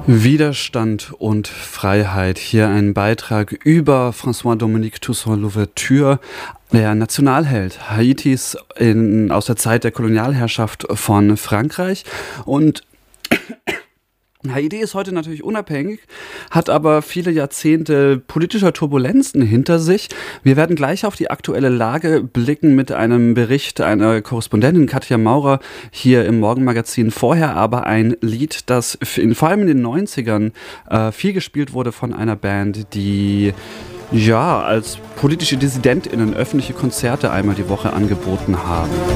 Widerstand und Freiheit. Hier ein Beitrag über François-Dominique Toussaint Louverture, der Nationalheld Haitis aus der Zeit der Kolonialherrschaft von Frankreich. Und Haiti ist heute natürlich unabhängig, hat aber viele Jahrzehnte politischer Turbulenzen hinter sich. Wir werden gleich auf die aktuelle Lage blicken mit einem Bericht einer Korrespondentin, Katja Maurer, hier im Morgenmagazin. Vorher aber ein Lied, das vor allem in den 90ern viel gespielt wurde von einer Band, die als politische DissidentInnen öffentliche Konzerte einmal die Woche angeboten haben.